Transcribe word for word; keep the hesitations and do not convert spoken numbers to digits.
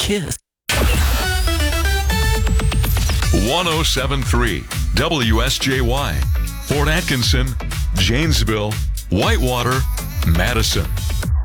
Kiss. one oh seven point three W S J Y, Fort Atkinson, Janesville, Whitewater, Madison.